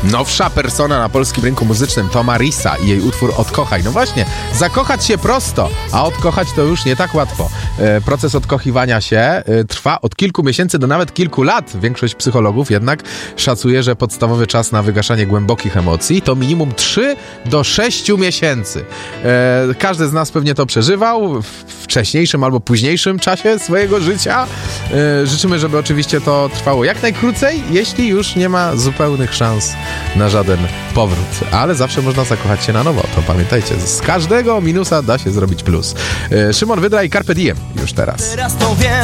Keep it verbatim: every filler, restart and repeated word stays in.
Nowsza persona na polskim rynku muzycznym to Marisa i jej utwór Odkochaj. No właśnie, zakochać się prosto, a odkochać to już nie tak łatwo. E, proces odkochiwania się e, trwa od kilku miesięcy do nawet kilku lat. Większość psychologów jednak szacuje, że podstawowy czas na wygaszanie głębokich emocji to minimum trzy do sześciu miesięcy. E, każdy z nas pewnie to przeżywał w wcześniejszym albo późniejszym czasie swojego życia. E, życzymy, żeby oczywiście to trwało jak najkrócej, jeśli już nie ma zupełnych szans na żaden powrót. Ale zawsze można zakochać się na nowo. To pamiętajcie, z każdego minusa da się zrobić plus. E, Szymon Wydra i Carpe Diem już teraz. Teraz to wiem.